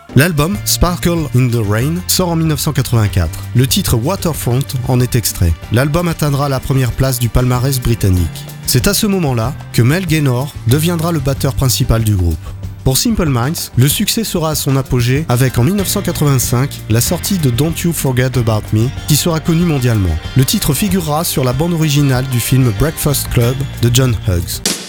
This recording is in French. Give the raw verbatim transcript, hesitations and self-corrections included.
L'album Sparkle in the Rain sort en dix-neuf cent quatre-vingt-quatre. Le titre Waterfront en est extrait. L'album atteindra la première place du palmarès britannique. C'est à ce moment-là que Mel Gaynor deviendra le batteur principal du groupe. Pour Simple Minds, le succès sera à son apogée avec en dix-neuf cent quatre-vingt-cinq la sortie de Don't You Forget About Me qui sera connue mondialement. Le titre figurera sur la bande originale du film Breakfast Club de John Hughes.